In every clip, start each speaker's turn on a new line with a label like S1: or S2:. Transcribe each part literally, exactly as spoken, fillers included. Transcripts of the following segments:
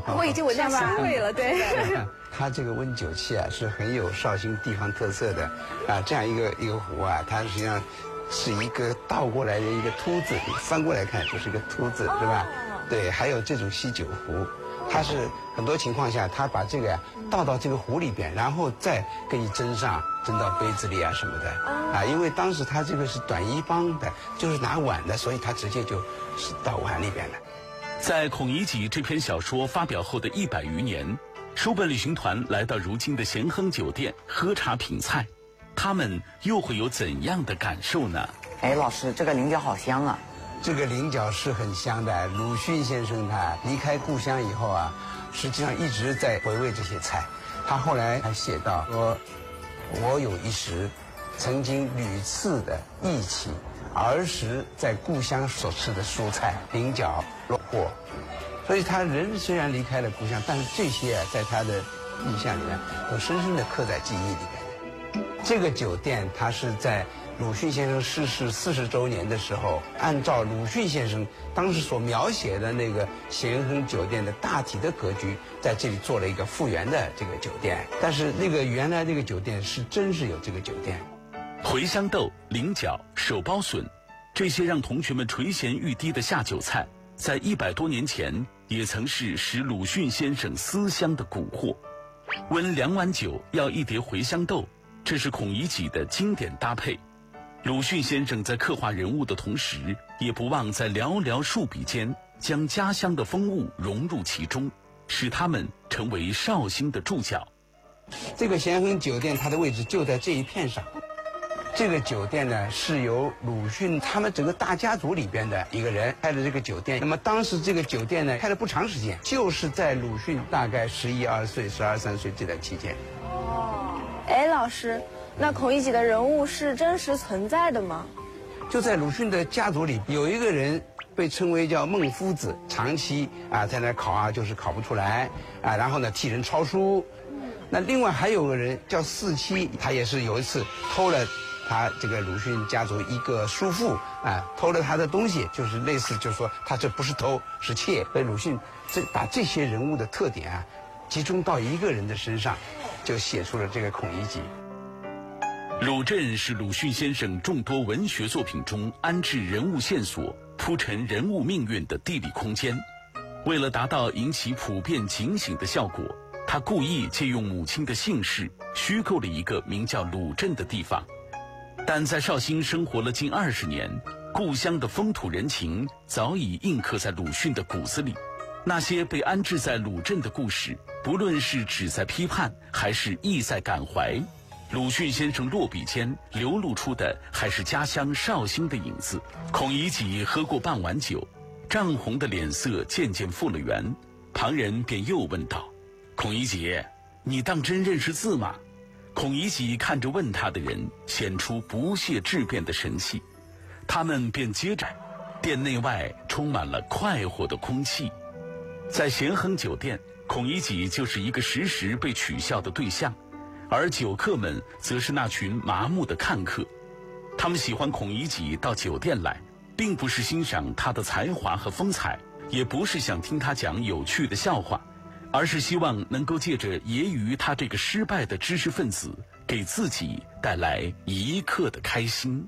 S1: 我已经闻到香味了，对。
S2: 它这个温酒器啊，是很有绍兴地方特色的啊。这样一个一个壶啊，它实际上是一个倒过来的一个凸字，翻过来看就是一个凸字，是吧？对，还有这种锡酒壶，它是很多情况下，它把这个呀、倒到这个壶里边，然后再给你斟上，斟到杯子里啊什么的啊。因为当时它这个是短衣帮的，就是拿碗的，所以它直接就是倒碗里边的。
S3: 在《孔乙己》这篇小说发表后的一百余年，书本旅行团来到如今的咸亨酒店喝茶品菜，他们又会有怎样的感受呢？
S4: 哎，老师，这个菱角好香啊！
S2: 这个菱角是很香的。鲁迅先生他离开故乡以后啊，实际上一直在回味这些菜。他后来还写到说：“我有一时，曾经屡次的忆起儿时在故乡所吃的蔬菜，菱角、肉货。”所以他人虽然离开了故乡，但是这些啊，在他的印象里面都深深的刻在记忆里面。这个酒店，它是在鲁迅先生逝世四十周年的时候，按照鲁迅先生当时所描写的那个咸亨酒店的大体的格局，在这里做了一个复原的这个酒店。但是那个原来那个酒店是真是有这个酒店。
S3: 茴香豆、菱角、手包笋，这些让同学们垂涎欲滴的下酒菜，在一百多年前也曾是使鲁迅先生思乡的蛊惑。温两碗酒要一碟茴香豆，这是孔乙己的经典搭配。鲁迅先生在刻画人物的同时，也不忘在寥寥数笔间将家乡的风物融入其中，使他们成为绍兴的注脚。
S2: 这个咸亨酒店它的位置就在这一片上。这个酒店呢，是由鲁迅他们整个大家族里边的一个人开的这个酒店。那么当时这个酒店呢，开了不长时间，就是在鲁迅大概十一二岁、十二三岁这段期间。
S1: 哦，哎，老师，那孔乙己的人物是真实存在的吗？
S2: 就在鲁迅的家族里，有一个人被称为叫孟夫子，长期啊在那考啊，就是考不出来啊，然后呢替人抄书。那另外还有个人叫四七，他也是有一次偷了他这个鲁迅家族一个叔父啊，偷了他的东西，就是类似就是说他这不是偷是窃。所以鲁迅这把这些人物的特点啊集中到一个人的身上，就写出了这个孔乙己。
S3: 鲁镇是鲁迅先生众多文学作品中安置人物线索、铺陈人物命运的地理空间。为了达到引起普遍警醒的效果，他故意借用母亲的姓氏，虚构了一个名叫鲁镇的地方。但在绍兴生活了近二十年，故乡的风土人情早已印刻在鲁迅的骨子里。那些被安置在鲁镇的故事，不论是旨在批判，还是意在感怀，鲁迅先生落笔间流露出的还是家乡绍兴的影子。孔乙己喝过半碗酒，涨红的脸色渐渐复了原，旁人便又问道：“孔乙己，你当真认识字吗？”孔乙己看着问他的人，显出不屑质辩的神气。他们便接着，店内外充满了快活的空气。在咸亨酒店，孔乙己就是一个时时被取笑的对象，而酒客们则是那群麻木的看客。他们喜欢孔乙己到酒店来，并不是欣赏他的才华和风采，也不是想听他讲有趣的笑话，而是希望能够借着揶揄他这个失败的知识分子，给自己带来一刻的开心。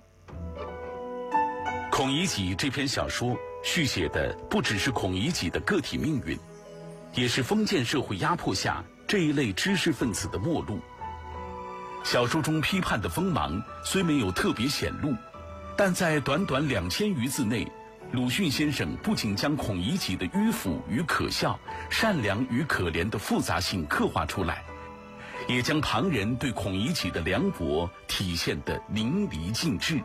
S3: 孔乙己这篇小说续写的不只是孔乙己的个体命运，也是封建社会压迫下这一类知识分子的末路。小说中批判的锋芒虽没有特别显露，但在短短两千余字内，鲁迅先生不仅将孔乙己的迂腐与可笑、善良与可怜的复杂性刻画出来，也将旁人对孔乙己的凉薄体现得淋漓尽致。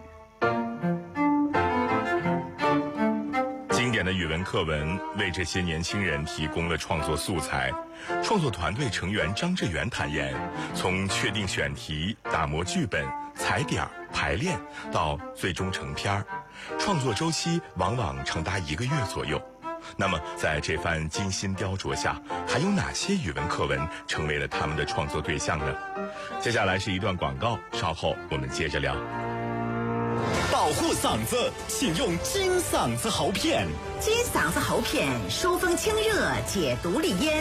S5: 经典的语文课文为这些年轻人提供了创作素材。创作团队成员张志远坦言，从确定选题、打磨剧本、踩点、排练到最终成片，创作周期往往长达一个月左右。那么在这番精心雕琢下，还有哪些语文课文成为了他们的创作对象呢？接下来是一段广告，稍后我们接着聊。
S6: 保护嗓子，请用金嗓子喉片。
S7: 金嗓子喉片疏风清热，解毒利咽。